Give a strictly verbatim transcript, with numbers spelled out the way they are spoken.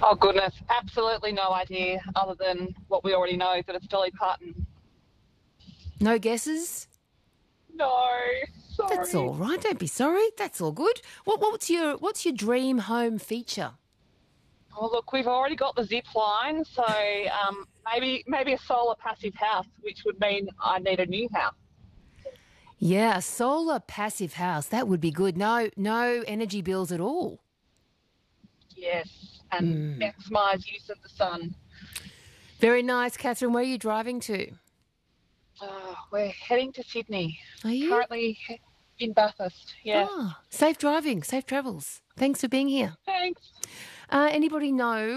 Oh goodness, absolutely no idea other than what we already know that it's Dolly Parton. No guesses? No, That's sorry. all right. Don't be sorry. That's all good. What, what's your What's your dream home feature? Oh look, we've already got the zip line, so um, maybe maybe a solar passive house, which would mean I need a new house. Yeah, a solar passive house. That would be good. No, no energy bills at all. Yes, and Mm. maximise use of the sun. Very nice, Catherine. Where are you driving to? Oh, we're heading to Sydney. Are you? Currently in Bathurst. Yes. Ah, safe driving, safe travels. Thanks for being here. Thanks. Uh, anybody know